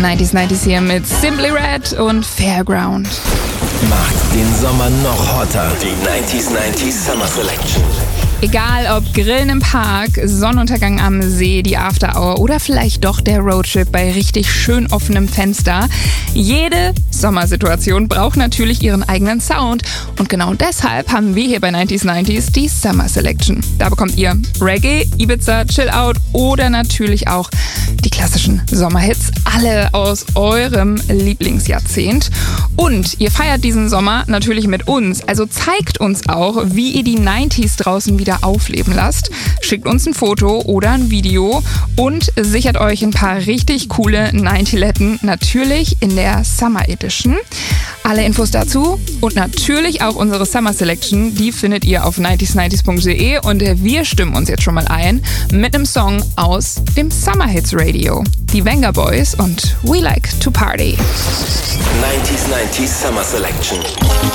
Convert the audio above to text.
90s hier mit Simply Red und Fairground. Macht den Sommer noch hotter. Die 90s Summer Selection. Egal ob Grillen im Park, Sonnenuntergang am See, die After Hour oder vielleicht doch der Roadtrip bei richtig schön offenem Fenster. Jede Sommersituation braucht natürlich ihren eigenen Sound. Und genau deshalb haben wir hier bei 90s die Summer Selection. Da bekommt ihr Reggae, Ibiza, Chill Out oder natürlich auch die klassischen Sommerhits. Alle aus eurem Lieblingsjahrzehnt. Und ihr feiert diesen Sommer natürlich mit uns. Also zeigt uns auch, wie ihr die 90s draußen wieder aufleben lasst. Schickt uns ein Foto oder ein Video und sichert euch ein paar richtig coole 90letten, natürlich in der Summer Edition. Alle Infos dazu und natürlich auch unsere Summer Selection, die findet ihr auf 90s90s.de und wir stimmen uns jetzt schon mal ein mit einem Song aus dem Summer Hits Radio. Die Venga Boys und We Like to Party. 90s Summer Selection.